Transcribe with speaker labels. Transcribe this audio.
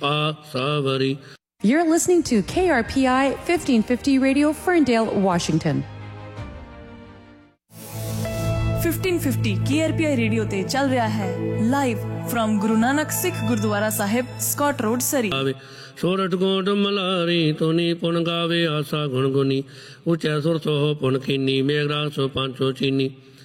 Speaker 1: ਸਾਵਰੀ।
Speaker 2: You're listening to KRPI 1550 Radio, Ferndale, Washington.
Speaker 3: 1550 KRPI radio ਤੇ ਚੱਲ ਰਿਹਾ ਹੈ ਲਾਈਵ ਫਰਮ ਗੁਰੂ ਨਾਨਕ ਸਿੱਖ ਗੁਰਦੁਆਰਾ ਸਾਹਿਬ, ਸਕਾਟ ਰੋਡ, ਸਰੀ।
Speaker 1: ਸੋਰਠ ਕੋਟ ਮਲਾਰੀ ਤੋਨੀ ਪੁਨ ਗਾਵੇ ਆਸਾ ਗੁਣ ਗੁਨੀ, ਉੱਚੈ ਸੁਰ ਸੋ ਪੁਨ ਕੀਨੀ, ਮੇਘ ਰਾਗ ਸੋ ਪੰਚੋ ਚੀਨੀ।